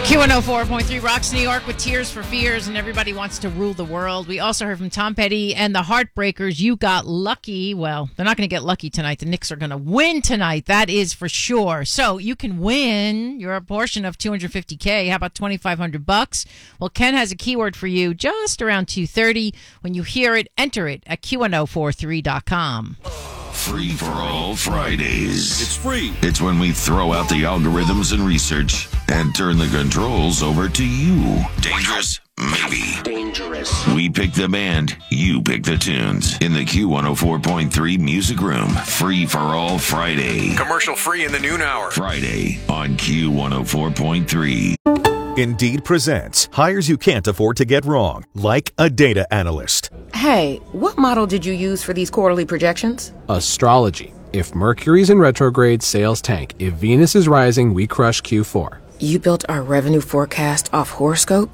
Q104.3 rocks New York with Tears for Fears, and everybody wants to rule the world. We also heard from Tom Petty and the Heartbreakers. You got lucky. Well, they're not going to get lucky tonight. The Knicks are going to win tonight. That is for sure. So you can win your portion of $250K. How about $2,500? Well, Ken has a keyword for you just around 2:30. When you hear it, enter it at Q1043.com. Free for All Fridays. It's free. It's when we throw out the algorithms and research and turn the controls over to you. Dangerous? Maybe. Dangerous. We pick the band, you pick the tunes. In the Q104.3 Music Room. Free for All Friday. Commercial free in the noon hour. Friday on Q104.3. Indeed presents hires you can't afford to get wrong, like a data analyst. Hey, what model did you use for these quarterly projections? Astrology. If Mercury's in retrograde, sales tank. If Venus is rising, we crush Q4. You built our revenue forecast off horoscopes?